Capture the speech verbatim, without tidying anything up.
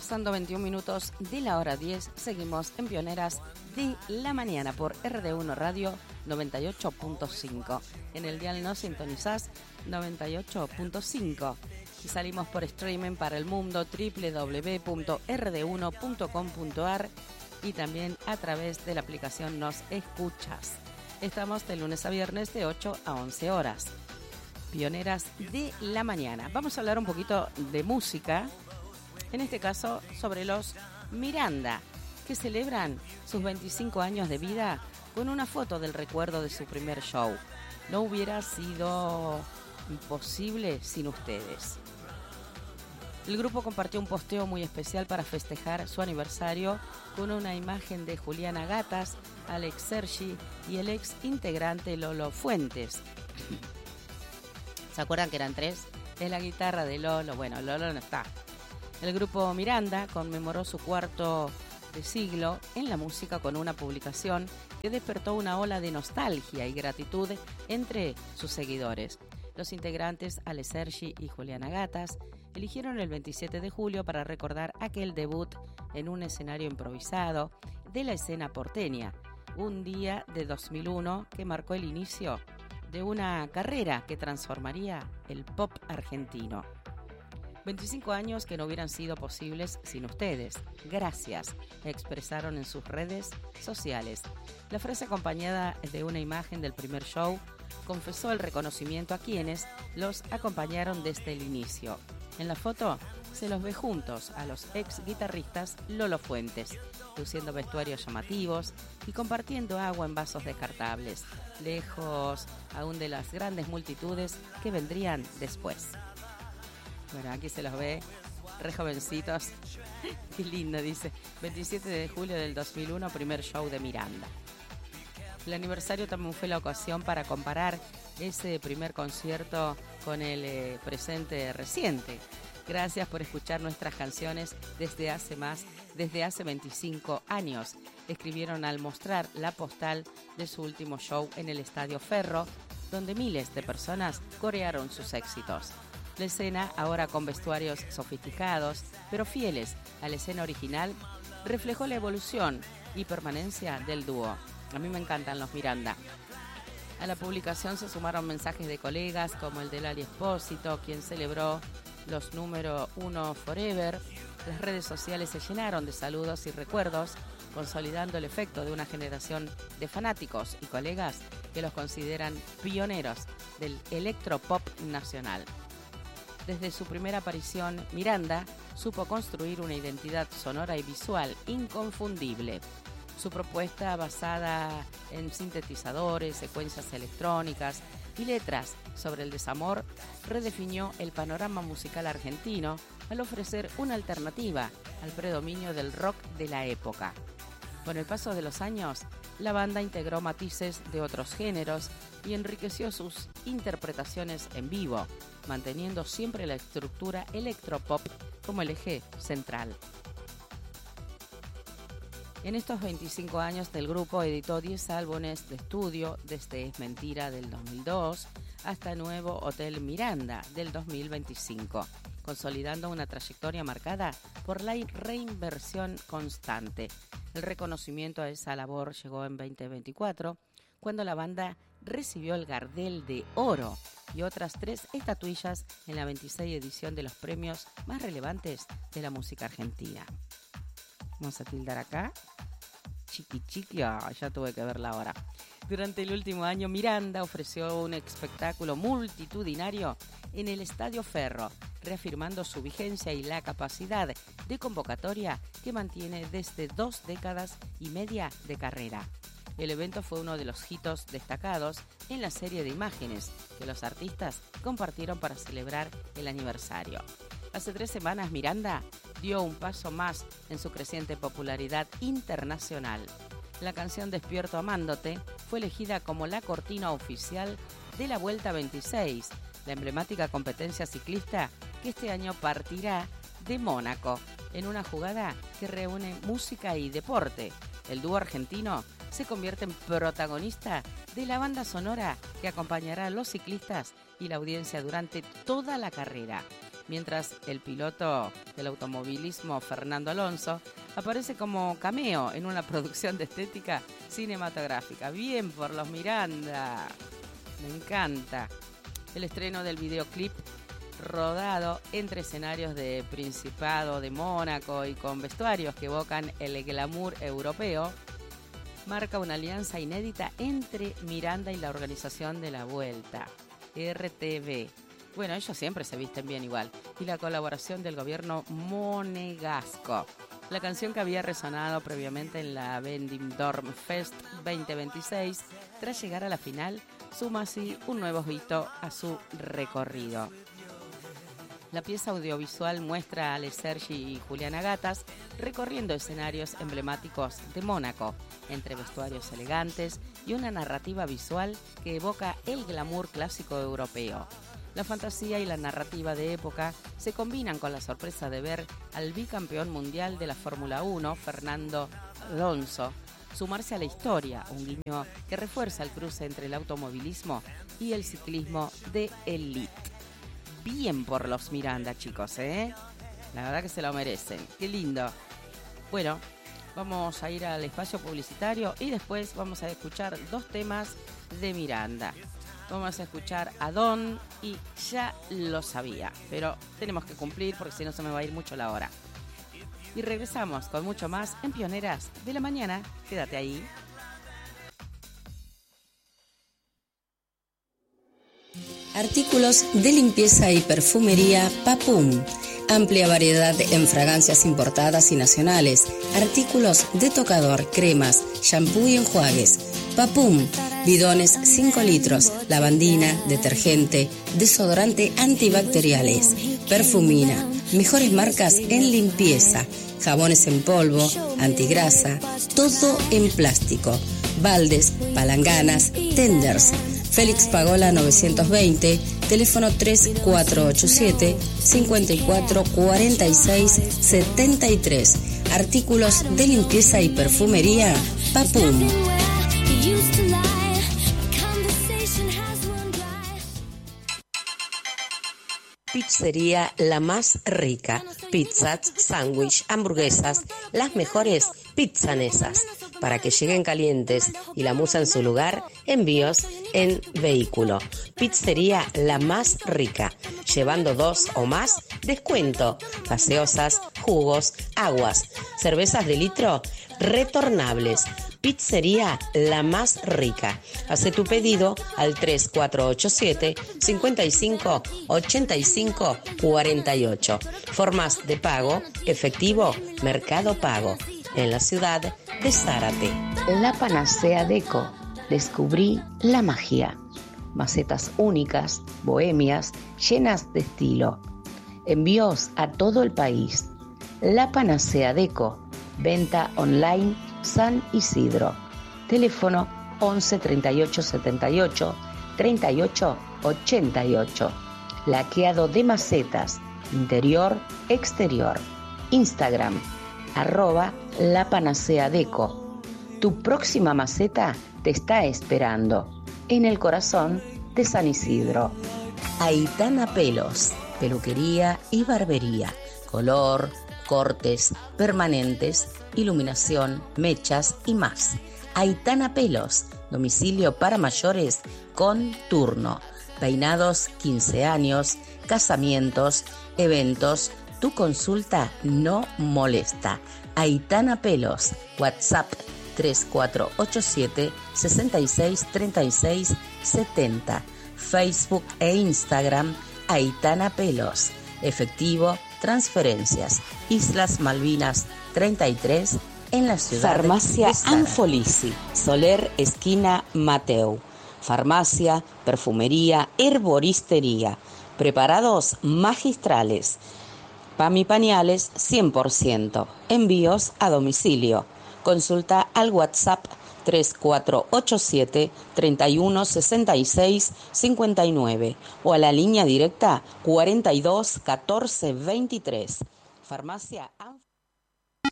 Pasando veintiún minutos de la hora diez, seguimos en Pioneras de la Mañana por R D uno Radio noventa y ocho punto cinco. En el dial no sintonizás noventa y ocho punto cinco. Y salimos por streaming para el mundo doble u doble u doble u punto r d uno punto com punto a r y también a través de la aplicación Nos Escuchas. Estamos de lunes a viernes de ocho a once horas. Pioneras de la Mañana. Vamos a hablar un poquito de música. En este caso, sobre los Miranda, que celebran sus veinticinco años de vida con una foto del recuerdo de su primer show. No hubiera sido posible sin ustedes. El grupo compartió un posteo muy especial para festejar su aniversario con una imagen de Juliana Gatas, Alex Sergi y el ex integrante Lolo Fuentes. ¿Se acuerdan que eran tres? Es la guitarra de Lolo. Bueno, Lolo no está. El grupo Miranda conmemoró su cuarto de siglo en la música con una publicación que despertó una ola de nostalgia y gratitud entre sus seguidores. Los integrantes Ale Sergi y Juliana Gatas eligieron el veintisiete de julio para recordar aquel debut en un escenario improvisado de la escena porteña, un día de dos mil uno que marcó el inicio de una carrera que transformaría el pop argentino. veinticinco años que no hubieran sido posibles sin ustedes. Gracias, expresaron en sus redes sociales. La frase, acompañada de una imagen del primer show, confesó el reconocimiento a quienes los acompañaron desde el inicio. En la foto se los ve juntos a los ex guitarristas Lolo Fuentes, luciendo vestuarios llamativos y compartiendo agua en vasos descartables, lejos aún de las grandes multitudes que vendrían después. Bueno, aquí se los ve, re jovencitos. Qué lindo, dice. veintisiete de julio del dos mil uno, primer show de Miranda. El aniversario también fue la ocasión para comparar ese primer concierto con el eh, presente reciente. Gracias por escuchar nuestras canciones desde hace más, desde hace veinticinco años. Escribieron al mostrar la postal de su último show en el Estadio Ferro, donde miles de personas corearon sus éxitos. La escena, ahora con vestuarios sofisticados, pero fieles a la escena original, reflejó la evolución y permanencia del dúo. A mí me encantan los Miranda. A la publicación se sumaron mensajes de colegas como el de Lali Espósito, quien celebró los número uno Forever. Las redes sociales se llenaron de saludos y recuerdos, consolidando el efecto de una generación de fanáticos y colegas que los consideran pioneros del electropop nacional. Desde su primera aparición, Miranda supo construir una identidad sonora y visual inconfundible. Su propuesta, basada en sintetizadores, secuencias electrónicas y letras sobre el desamor, redefinió el panorama musical argentino al ofrecer una alternativa al predominio del rock de la época. Con el paso de los años, la banda integró matices de otros géneros y enriqueció sus interpretaciones en vivo, manteniendo siempre la estructura electropop como el eje central. En estos veinticinco años del grupo editó diez álbumes de estudio, desde Es Mentira del dos mil dos hasta Nuevo Hotel Miranda del dos mil veinticinco, consolidando una trayectoria marcada por la reinversión constante. El reconocimiento a esa labor llegó en veinte veinticuatro, cuando la banda recibió el Gardel de Oro y otras tres estatuillas en la veintiséis edición de los premios más relevantes de la música argentina. Vamos a tildar acá. Chiqui chiqui, oh, ya tuve que verla ahora. Durante el último año, Miranda ofreció un espectáculo multitudinario en el Estadio Ferro, reafirmando su vigencia y la capacidad de convocatoria que mantiene desde dos décadas y media de carrera. El evento fue uno de los hitos destacados en la serie de imágenes que los artistas compartieron para celebrar el aniversario. Hace tres semanas, Miranda dio un paso más en su creciente popularidad internacional. La canción Despierto Amándote fue elegida como la cortina oficial de la Vuelta veintiséis, la emblemática competencia ciclista que este año partirá de Mónaco, en una jugada que reúne música y deporte. El dúo argentino se convierte en protagonista de la banda sonora que acompañará a los ciclistas y la audiencia durante toda la carrera. mientras el piloto del automovilismo Fernando Alonso aparece como cameo en una producción de estética cinematográfica. Bien por los Miranda, me encanta. El estreno del videoclip, rodado entre escenarios de Principado de Mónaco y con vestuarios que evocan el glamour europeo, marca una alianza inédita entre Miranda y la organización de la Vuelta, R T V. Bueno, ellos siempre se visten bien igual. Y la colaboración del gobierno monegasco. La canción que había resonado previamente en la Benidorm Fest veinte veintiséis, tras llegar a la final, suma así un nuevo hito a su recorrido. La pieza audiovisual muestra a Ale Sergi y Juliana Gatas recorriendo escenarios emblemáticos de Mónaco, entre vestuarios elegantes y una narrativa visual que evoca el glamour clásico europeo. La fantasía y la narrativa de época se combinan con la sorpresa de ver al bicampeón mundial de la Fórmula uno, Fernando Alonso, sumarse a la historia, un guiño que refuerza el cruce entre el automovilismo y el ciclismo de élite. Bien por los Miranda, chicos, ¿eh? La verdad que se lo merecen. Qué lindo. Bueno, vamos a ir al espacio publicitario y después vamos a escuchar dos temas de Miranda. Vamos a escuchar a Don y Ya lo sabía, pero tenemos que cumplir porque si no se me va a ir mucho la hora. Y regresamos con mucho más en Pioneras de la Mañana. Quédate ahí. Artículos de limpieza y perfumería Papum. Amplia variedad en fragancias importadas y nacionales. Artículos de tocador, cremas, shampoo y enjuagues. Papum. Bidones cinco litros. Lavandina, detergente, desodorante antibacteriales. Perfumina. Mejores marcas en limpieza. Jabones en polvo, antigrasa. Todo en plástico. Baldes, palanganas, tenders. Félix Pagola novecientos veinte, teléfono tres cuatro ocho siete, cinco cuatro cuatro seis siete tres. Artículos de limpieza y perfumería Papum. Pizzería La Más Rica. Pizzas, sándwich, hamburguesas, las mejores pizzanesas. Para que lleguen calientes y la musa en su lugar, envíos en vehículo. Pizzería La Más Rica. Llevando dos o más, descuento. Gaseosas, jugos, aguas, cervezas de litro, retornables. Pizzería La Más Rica. Hace tu pedido al tres cuatro ocho siete, cinco cinco, ocho cinco cuatro ocho. Formas de pago, efectivo, Mercado Pago. En la ciudad de Zárate. La Panacea Deco. Descubrí la magia. Macetas únicas, bohemias, llenas de estilo. Envíos a todo el país. La Panacea Deco. Venta online San Isidro. Teléfono once treinta y ocho setenta y ocho treinta y ocho ochenta y ocho. Laqueado de macetas, interior, exterior. Instagram, arroba La Panacea Deco. Tu próxima maceta te está esperando en el corazón de San Isidro. Aitana Pelos, peluquería y barbería. Color, cortes, permanentes, iluminación, mechas y más. Aitana Pelos, domicilio para mayores con turno. Peinados quince años, casamientos, eventos. Tu consulta no molesta. Aitana Pelos, WhatsApp tres cuatro ocho siete, seis seis tres seis siete cero. Facebook e Instagram, Aitana Pelos. Efectivo, transferencias. Islas Malvinas treinta y tres en la ciudad. Farmacia Anfolisi, Soler, esquina Mateu. Farmacia, perfumería, herboristería. Preparados magistrales. P A M y pañales cien por ciento. Envíos a domicilio. Consulta al WhatsApp tres cuatro ocho siete, treinta y uno, sesenta y seis, cincuenta y nueve o a la línea directa cuarenta y dos, catorce, veintitrés. Farmacia Anfolisi.